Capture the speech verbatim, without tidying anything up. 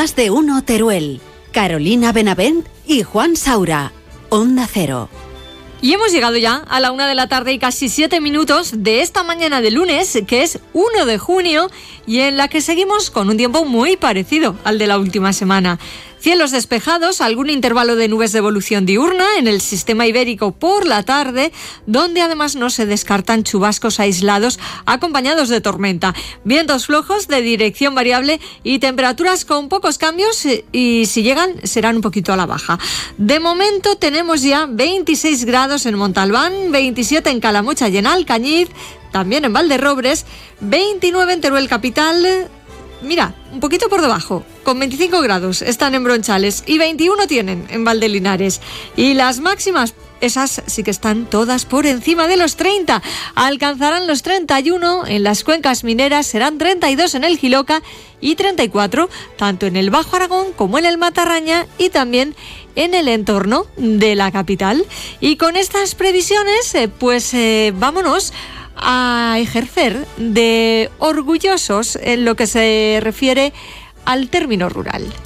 Más de Uno Teruel. Carolina Benavent y Juan Saura. Onda Cero. Y hemos llegado ya a la una de la tarde y casi siete minutos de esta mañana de lunes, que es uno de junio, y en la que seguimos con un tiempo muy parecido al de la última semana. Cielos despejados, algún intervalo de nubes de evolución diurna en el sistema ibérico por la tarde, donde además no se descartan chubascos aislados acompañados de tormenta. Vientos flojos de dirección variable y temperaturas con pocos cambios, y si llegan serán un poquito a la baja. De momento tenemos ya veintiséis grados en Montalbán, veintisiete en Calamocha y en Alcañiz, también en Valderrobres, veintinueve en Teruel capital. Mira, un poquito por debajo, con veinticinco grados están en Bronchales y veintiuno tienen en Valdelinares. Y las máximas, esas sí que están todas por encima de los treinta. Alcanzarán los treinta y uno en las cuencas mineras, serán treinta y dos en el Jiloca y treinta y cuatro tanto en el Bajo Aragón como en el Matarraña y también en el entorno de la capital. Y con estas previsiones, eh, pues eh, vámonos a ejercer de orgullosos en lo que se refiere al término rural.